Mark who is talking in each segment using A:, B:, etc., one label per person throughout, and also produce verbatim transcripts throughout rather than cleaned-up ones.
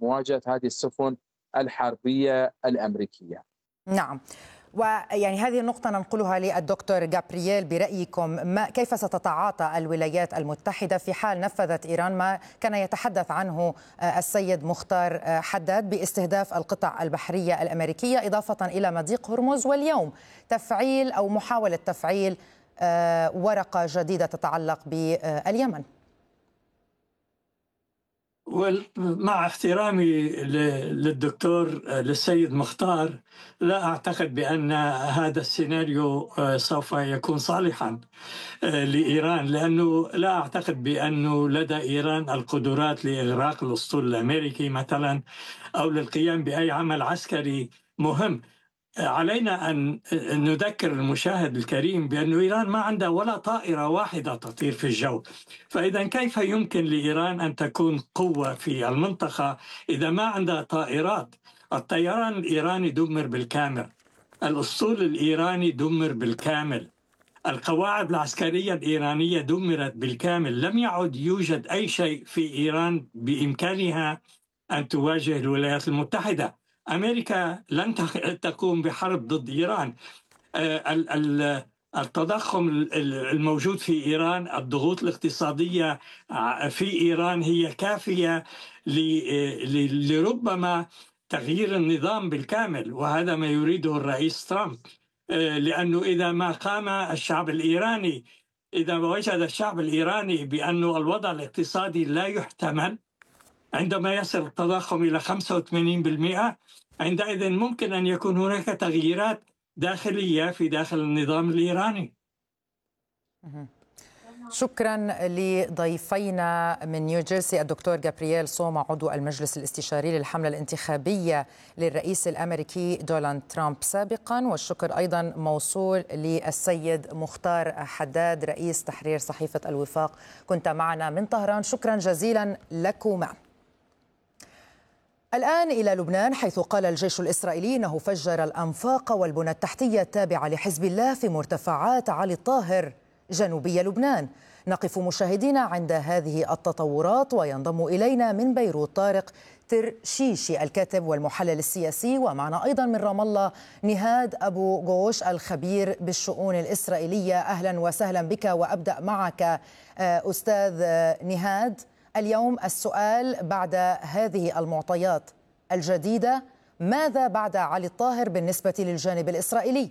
A: لمواجهة هذه السفن الحربية الأمريكية.
B: نعم، ويعني هذه النقطة ننقلها للدكتور جابرييل. برأيكم ما كيف ستتعاطى الولايات المتحدة في حال نفذت إيران ما كان يتحدث عنه السيد مختار حداد باستهداف القطع البحرية الأمريكية إضافة إلى مضيق هرمز، واليوم تفعيل أو محاولة تفعيل ورقة جديدة تتعلق باليمن؟
C: مع احترامي للدكتور للسيد مختار، لا أعتقد بأن هذا السيناريو سوف يكون صالحا لإيران، لأنه لا أعتقد بأنه لدى إيران القدرات لإغراق الأسطول الأمريكي مثلا أو للقيام بأي عمل عسكري مهم. علينا أن نذكر المشاهد الكريم بأن إيران ما عندها ولا طائرة واحدة تطير في الجو، فإذا كيف يمكن لإيران أن تكون قوة في المنطقة إذا ما عندها طائرات؟ الطيران الإيراني دمر بالكامل، الأسطول الإيراني دمر بالكامل، القواعد العسكرية الإيرانية دمرت بالكامل، لم يعد يوجد أي شيء في إيران بإمكانها أن تواجه الولايات المتحدة. أمريكا لن تقوم بحرب ضد إيران. التضخم الموجود في إيران، الضغوط الاقتصادية في إيران هي كافية لربما تغيير النظام بالكامل، وهذا ما يريده الرئيس ترامب. لأنه إذا ما قام الشعب الإيراني، إذا وجد الشعب الإيراني بأن الوضع الاقتصادي لا يحتمل، عندما يصل التضخم إلى خمسة وثمانين بالمئة، عندئذ ممكن أن يكون هناك تغييرات داخلية في داخل النظام الإيراني.
B: شكرا لضيفينا من نيوجيرسي الدكتور جابرييل سوما عضو المجلس الاستشاري للحملة الانتخابية للرئيس الأمريكي دونالد ترامب سابقا، والشكر أيضا موصول للسيد مختار حداد رئيس تحرير صحيفة الوفاق، كنت معنا من طهران. شكرا جزيلا لكما. الآن إلى لبنان، حيث قال الجيش الإسرائيلي أنه فجر الأنفاق والبنى التحتية التابعة لحزب الله في مرتفعات علي الطاهر جنوبي لبنان. نقف مشاهدين عند هذه التطورات، وينضم إلينا من بيروت طارق ترشيشي الكاتب والمحلل السياسي، ومعنا أيضا من رام الله نهاد أبو غوش الخبير بالشؤون الإسرائيلية. أهلا وسهلا بك، وأبدأ معك أستاذ نهاد. اليوم السؤال بعد هذه المعطيات الجديدة: ماذا بعد علي الطاهر بالنسبة للجانب الإسرائيلي؟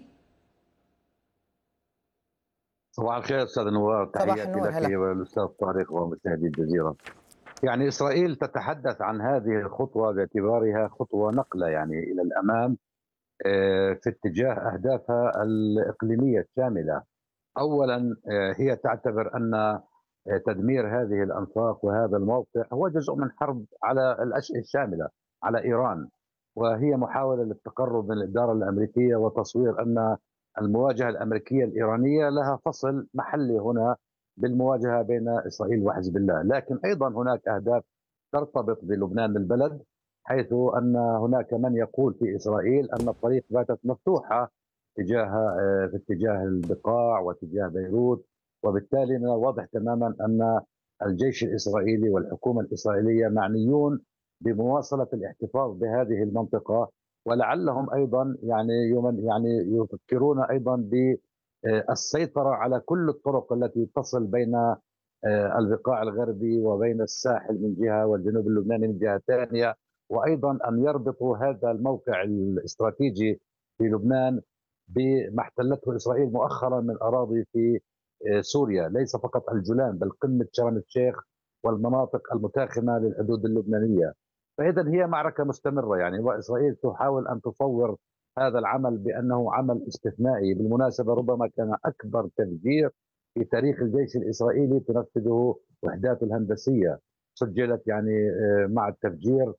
D: صباح الخير أستاذ نوار، تحياتي لك والأستاذ طارق ومشاهدي الجزيرة. يعني إسرائيل تتحدث عن هذه الخطوة باعتبارها خطوة نقلة يعني إلى الأمام في اتجاه أهدافها الإقليمية الشاملة. أولا هي تعتبر أن تدمير هذه الأنفاق وهذا الموقع هو جزء من حرب على الأشياء الشاملة على إيران، وهي محاولة للتقرب من الإدارة الأمريكية وتصوير أن المواجهة الأمريكية الإيرانية لها فصل محلي هنا بالمواجهة بين إسرائيل وحزب الله. لكن أيضا هناك أهداف ترتبط بلبنان البلد، حيث أن هناك من يقول في إسرائيل أن الطريق باتت مفتوحة تجاه في اتجاه البقاع واتجاه بيروت، وبالتالي من الواضح تماما أن الجيش الإسرائيلي والحكومة الإسرائيلية معنيون بمواصلة الاحتفاظ بهذه المنطقة، ولعلهم أيضا يعني يعني يفكرون أيضا بالسيطرة على كل الطرق التي تصل بين البقاع الغربي وبين الساحل من جهة والجنوب اللبناني من جهة ثانية، وأيضا أن يربطوا هذا الموقع الاستراتيجي في لبنان بما احتلته إسرائيل مؤخرا من أراضي في سوريا، ليس فقط الجولان بل قمة شرم الشيخ والمناطق المتاخمة للحدود اللبنانية. فإذا هي معركة مستمرة يعني، وإسرائيل تحاول أن تصور هذا العمل بأنه عمل استثنائي. بالمناسبة ربما كان أكبر تفجير في تاريخ الجيش الإسرائيلي تنفذه وحداته الهندسية، سجلت يعني مع التفجير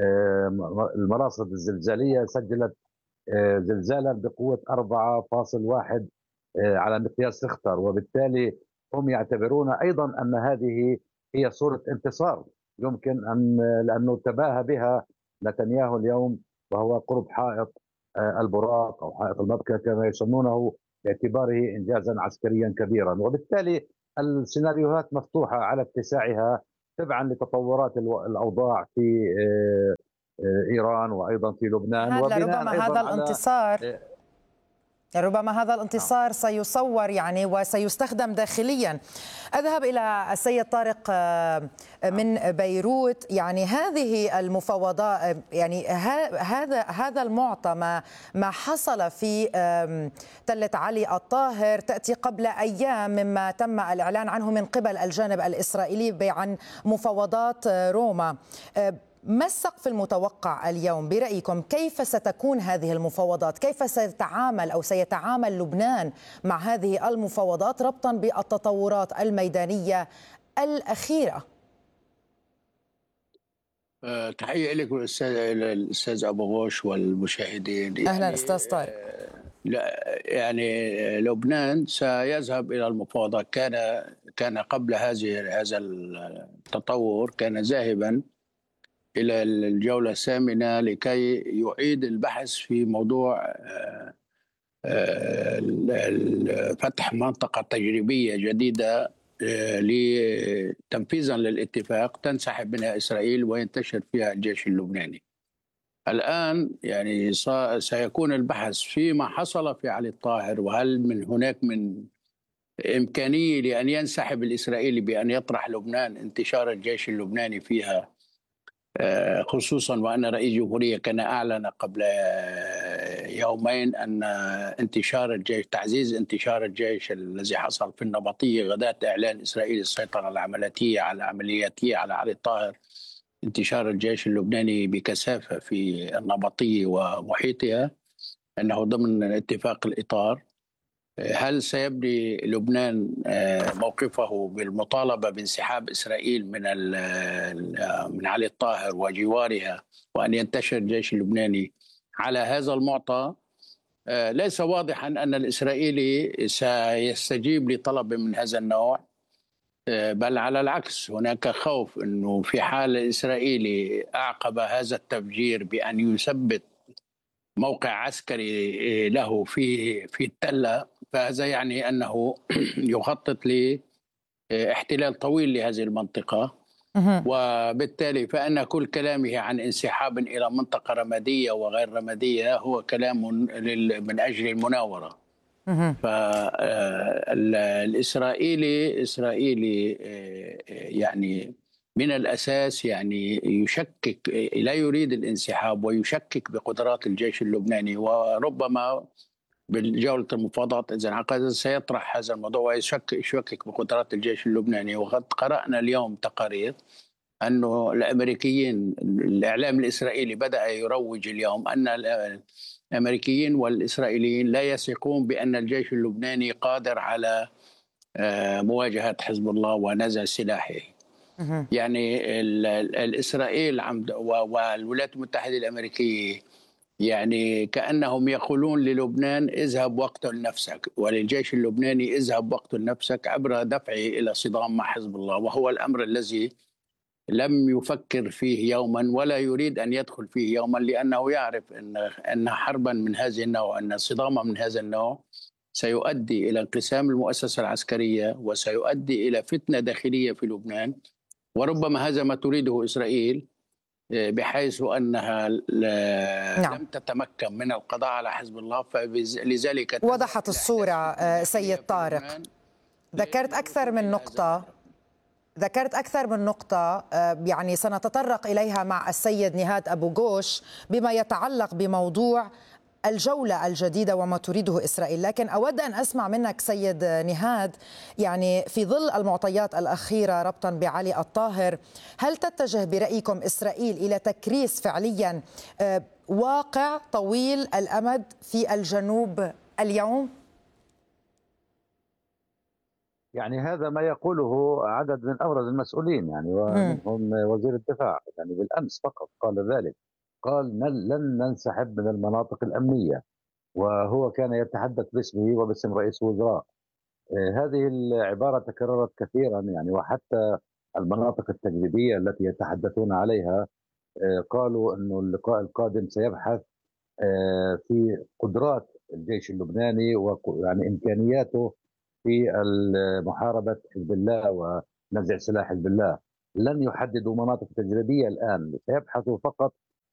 D: المراصد الزلزالية سجلت زلزالا بقوة أربعة فاصلة واحد على مقياس ريختر، وبالتالي هم يعتبرون أيضا أن هذه هي صورة انتصار يمكن أن، لأنه تباهى بها نتنياهو اليوم وهو قرب حائط البراق أو حائط المبكى كما يسمونه، باعتباره إنجازا عسكريا كبيرا. وبالتالي السيناريوهات مفتوحة على اتساعها تبعا لتطورات الأوضاع في إيران وأيضا في لبنان.
B: وبناء ربما هذا الانتصار على ربما هذا الانتصار سيصور يعني وسيستخدم داخليا. أذهب إلى السيد طارق من بيروت. يعني هذه المفاوضات، يعني هذا هذا المعطى ما ما حصل في تلة علي الطاهر تأتي قبل أيام مما تم الإعلان عنه من قبل الجانب الإسرائيلي عن مفاوضات روما. ما السقف المتوقع اليوم برأيكم؟ كيف ستكون هذه المفاوضات؟ كيف سيتعامل أو سيتعامل لبنان مع هذه المفاوضات ربطا بالتطورات الميدانية الأخيرة؟
E: أه تحية لك الأستاذ أبو غوش والمشاهدين. يعني
B: أهلا أستاذ طارق.
E: لا يعني لبنان سيذهب إلى المفاوضات. كان كان قبل هذه هذا التطور كان ذاهبا إلى الجولة الثامنة لكي يعيد البحث في موضوع فتح منطقة تجريبية جديدة تنفيذا للاتفاق تنسحب منها إسرائيل وينتشر فيها الجيش اللبناني. الآن يعني سيكون البحث فيما حصل في علي الطاهر، وهل من هناك من إمكانية لأن ينسحب الإسرائيلي بأن يطرح لبنان انتشار الجيش اللبناني فيها، خصوصا وأن رئيس الجمهورية كان أعلن قبل يومين أن انتشار الجيش تعزيز انتشار الجيش الذي حصل في النبطية غداة إعلان إسرائيل السيطرة العملياتية على عملياتية على علي الطاهر، انتشار الجيش اللبناني بكثافة في النبطية ومحيطها، أنه ضمن اتفاق الإطار. هل سيبدي لبنان موقفه بالمطالبة بانسحاب إسرائيل من من علي الطاهر وجوارها وأن ينتشر الجيش اللبناني على هذا المعطى؟ ليس واضحا أن الإسرائيلي سيستجيب لطلب من هذا النوع، بل على العكس هناك خوف أنه في حال الإسرائيلي أعقب هذا التفجير بأن يثبت موقع عسكري له في في التلة، فهذا يعني أنه يخطط لاحتلال طويل لهذه المنطقة، وبالتالي فإن كل كلامه عن انسحاب إلى منطقة رمادية وغير رمادية هو كلام من أجل المناورة. فالإسرائيلي إسرائيلي يعني من الأساس يعني يشكك، لا يريد الانسحاب ويشكك بقدرات الجيش اللبناني، وربما بالجولة المفاوضات إذا انعقدت سيطرح هذا الموضوع ويشكك يشكك بقدرات الجيش اللبناني. وقد قرأنا اليوم تقارير أنه الأمريكيين، الإعلام الإسرائيلي بدأ يروج اليوم أن الأمريكيين والإسرائيليين لا يثقون بأن الجيش اللبناني قادر على مواجهة حزب الله ونزع سلاحه. يعني الإسرائيل والولايات المتحدة الأمريكية يعني كأنهم يقولون للبنان اذهب واقتل نفسك، وللجيش اللبناني اذهب واقتل نفسك عبر دفعه إلى صدام مع حزب الله، وهو الأمر الذي لم يفكر فيه يوما ولا يريد أن يدخل فيه يوما، لأنه يعرف أن أن حربا من هذا النوع، أن صداما من هذا النوع سيؤدي إلى انقسام المؤسسة العسكرية وسيؤدي إلى فتنة داخلية في لبنان، وربما هذا ما تريده إسرائيل، بحيث أنها نعم. لم تتمكن من القضاء على حزب الله، فلذلك
B: وضحت الصورة. سيد طارق، ذكرت أكثر من نقطة ذكرت أكثر من نقطة يعني سنتطرق إليها مع السيد نهاد أبو غوش بما يتعلق بموضوع الجولة الجديدة وما تريده إسرائيل، لكن أود أن أسمع منك سيد نهاد، يعني في ظل المعطيات الأخيرة ربطا بعلي الطاهر، هل تتجه برأيكم إسرائيل إلى تكريس فعليا واقع طويل الأمد في الجنوب اليوم؟
D: يعني هذا ما يقوله عدد من أبرز المسؤولين، يعني ومنهم وزير الدفاع، يعني بالأمس فقط قال ذلك، قال لن ننسحب من المناطق الأمنية، وهو كان يتحدث باسمه وباسم رئيس الوزراء. هذه العبارة تكررت كثيرا، يعني وحتى المناطق التجريبية التي يتحدثون عليها قالوا أنه اللقاء القادم سيبحث في قدرات الجيش اللبناني ويعني إمكانياته في محاربة حزب الله ونزع سلاح حزب الله. لن يحددوا مناطق تجريبية الآن، سيبحثوا فقط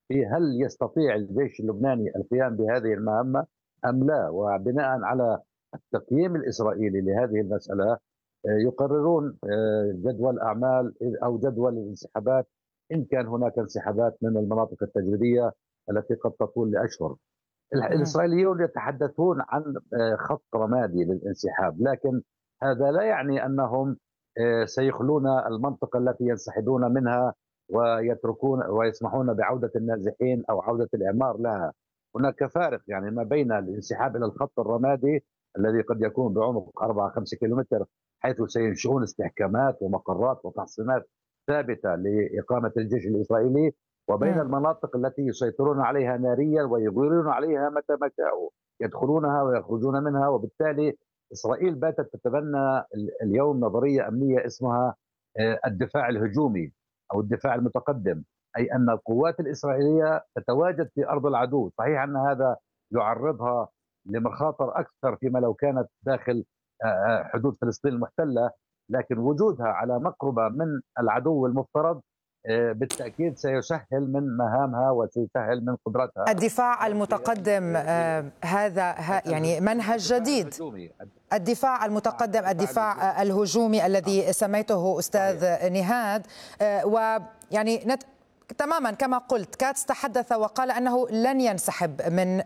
D: في هل يستطيع الجيش اللبناني القيام بهذه المهمة أم لا. وبناء على التقييم الإسرائيلي لهذه المسألة يقررون جدول أعمال أو جدول الانسحابات إن كان هناك انسحابات من المناطق التجريبية التي قد تطول لأشهر. الإسرائيليون يتحدثون عن خط رمادي للانسحاب، لكن هذا لا يعني أنهم سيخلون المنطقة التي ينسحبون منها ويتركون ويسمحون بعودة النازحين أو عودة الإعمار لها. هناك فارق يعني ما بين الانسحاب إلى الخط الرمادي الذي قد يكون بعمق أربعة خمسة كيلومتر، حيث سينشئون استحكامات ومقرات وتحصينات ثابتة لإقامة الجيش الإسرائيلي، وبين المناطق التي يسيطرون عليها ناريا ويغيرون عليها متى ما شاءوا، يدخلونها ويخرجون منها. وبالتالي إسرائيل باتت تتبنى اليوم نظرية أمنية اسمها الدفاع الهجومي أو الدفاع المتقدم، أي أن القوات الإسرائيلية تتواجد في أرض العدو. صحيح أن هذا يعرضها لمخاطر أكثر فيما لو كانت داخل حدود فلسطين المحتلة، لكن وجودها على مقربة من العدو المفترض بالتأكيد سيسهل من مهامها وسيسهل من قدرتها.
B: الدفاع المتقدم هذا يعني منهج جديد، الدفاع المتقدم، الدفاع الهجومي الذي سميته أستاذ نهاد. ويعني نت... تماما كما قلت، كاتس تحدث وقال أنه لن ينسحب من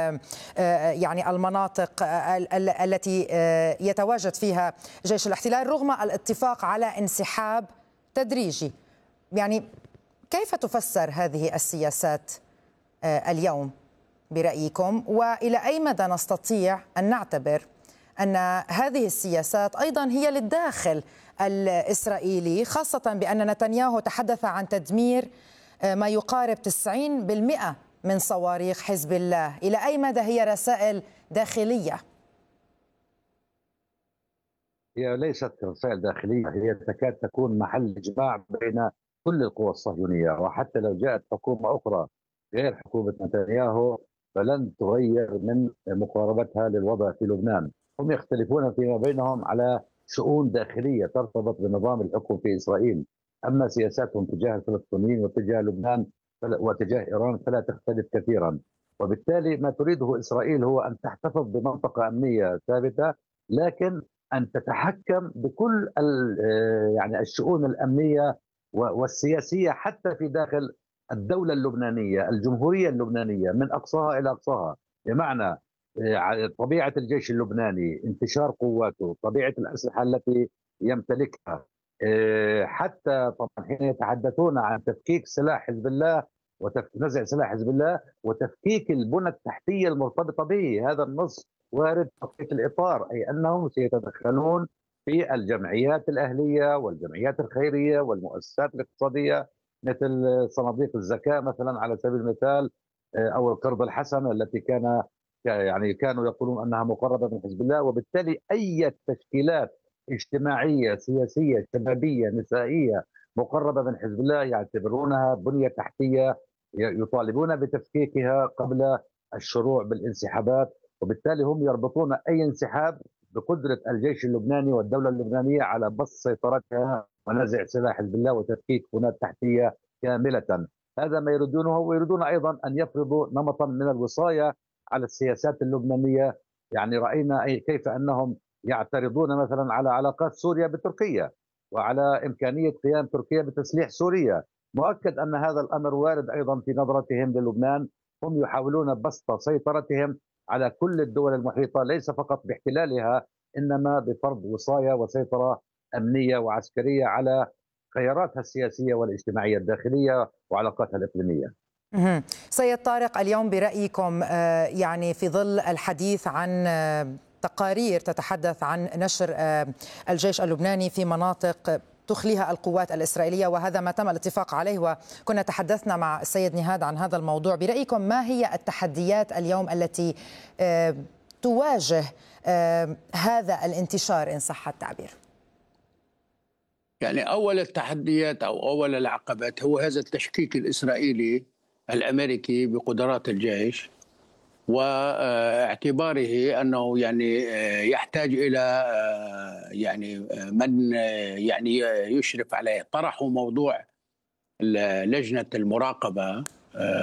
B: يعني المناطق التي يتواجد فيها جيش الاحتلال رغم الاتفاق على انسحاب تدريجي. يعني كيف تفسر هذه السياسات اليوم برأيكم، وإلى أي مدى نستطيع أن نعتبر أن هذه السياسات أيضا هي للداخل الإسرائيلي، خاصة بأن نتنياهو تحدث عن تدمير ما يقارب تسعين بالمئة من صواريخ حزب الله؟ إلى أي مدى هي رسائل داخلية؟
D: هي ليست رسائل داخلية، هي تكاد تكون محل إجماع بين كل القوى الصهيونية، وحتى لو جاءت حكومة أخرى غير حكومة نتنياهو فلن تغير من مقاربتها للوضع في لبنان. هم يختلفون فيما بينهم على شؤون داخلية ترتبط بنظام الحكم في إسرائيل، أما سياساتهم تجاه الفلسطينيين وتجاه لبنان وتجاه إيران فلا تختلف كثيرا. وبالتالي ما تريده إسرائيل هو أن تحتفظ بمنطقة أمنية ثابتة، لكن أن تتحكم بكل يعني الشؤون الأمنية والسياسية حتى في داخل الدولة اللبنانية، الجمهورية اللبنانية من أقصاها إلى أقصاها. بمعنى طبيعة الجيش اللبناني، انتشار قواته، طبيعة الأسلحة التي يمتلكها، حتى طبعا حين يتحدثون عن تفكيك سلاح حزب الله ونزع سلاح حزب الله وتفكيك البنى التحتية المرتبطة به، هذا النص وارد في الإطار، أي أنهم سيتدخلون في الجمعيات الأهلية والجمعيات الخيرية والمؤسسات الاقتصادية مثل صناديق الزكاة مثلا على سبيل المثال، أو القرض الحسن التي كان يعني كانوا يقولون أنها مقربة من حزب الله. وبالتالي أي تشكيلات اجتماعية سياسية شبابية نسائية مقربة من حزب الله يعتبرونها بنية تحتية يطالبون بتفكيكها قبل الشروع بالانسحابات. وبالتالي هم يربطون أي انسحاب بقدرة الجيش اللبناني والدولة اللبنانية على بسط سيطرتها ونزع سلاح حزب الله وتفكيك بنى تحتية كاملة. هذا ما يريدونه، ويريدون أيضا أن يفرضوا نمطا من الوصاية على السياسات اللبنانية. يعني رأينا أي كيف أنهم يعترضون مثلا على علاقات سوريا بتركيا وعلى إمكانية قيام تركيا بتسليح سوريا. مؤكد أن هذا الأمر وارد أيضا في نظرتهم للبنان. هم يحاولون بسط سيطرتهم على كل الدول المحيطة، ليس فقط باحتلالها إنما بفرض وصاية وسيطرة أمنية وعسكرية على خياراتها السياسية والاجتماعية الداخلية وعلاقاتها الإقليمية.
B: سيد طارق، اليوم برأيكم يعني في ظل الحديث عن تقارير تتحدث عن نشر الجيش اللبناني في مناطق تخليها القوات الإسرائيلية، وهذا ما تم الاتفاق عليه وكنا تحدثنا مع السيد نهاد عن هذا الموضوع، برأيكم ما هي التحديات اليوم التي تواجه هذا الانتشار إن صح التعبير؟
E: يعني أول التحديات أو أول العقبات هو هذا التشكيك الإسرائيلي الأمريكي بقدرات الجيش، واعتباره أنه يعني يحتاج إلى يعني من يعني يشرف عليه. طرحوا موضوع لجنة المراقبة